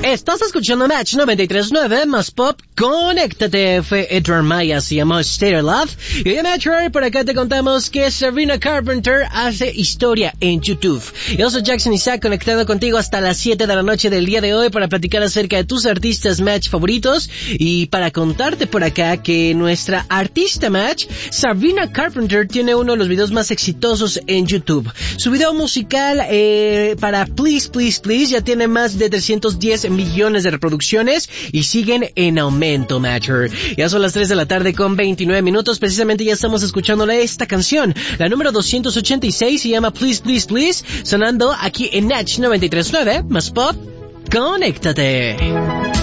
Estás escuchando Match 93.9 más Pop. Conéctate. Fue Edward Maya, se llamó State of Love. Y hoy en Match Roy, por acá te contamos que Sabrina Carpenter hace historia en YouTube. Yo soy Jackson Isaac, conectado contigo hasta las 7 de la noche del día de hoy para platicar acerca de tus artistas Match favoritos y para contarte por acá que nuestra artista Match, Sabrina Carpenter, tiene uno de los videos más exitosos en YouTube. Su video musical para Please Please Please ya tiene más de 310 millones de reproducciones y siguen en aumento, Matcher. Ya son las 3 de la tarde con 29 minutos. Precisamente ya estamos escuchándole esta canción. La número 286 se llama Please Please Please, sonando aquí en Match 93.9 más Pop. Conéctate.